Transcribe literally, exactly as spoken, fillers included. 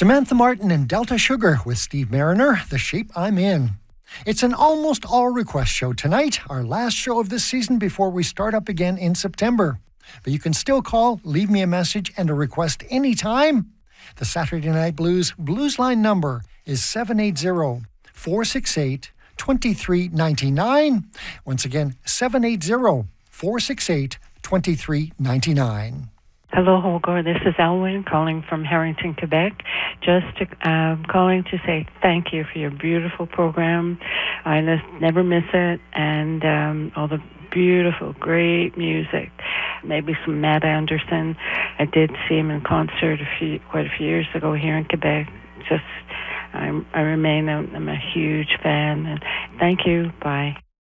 Samantha Martin and Delta Sugar with Steve Mariner, The Shape I'm In. It's an almost all request show tonight, our last show of this season before we start up again in September. But you can still call, leave me a message and a request anytime. The Saturday Night Blues Blues Line number is seven eight zero, four six eight, two three nine nine. Once again, seven eight zero, four six eight, two three nine nine. Hello, Holger. This is Elwyn calling from Harrington, Quebec. Just to, um, calling to say thank you for your beautiful program. I just never miss it, and um, all the beautiful, great music. Maybe some Matt Anderson. I did see him in concert a few, quite a few years ago here in Quebec. Just, I'm, I remain, I'm a huge fan. And thank you. Bye.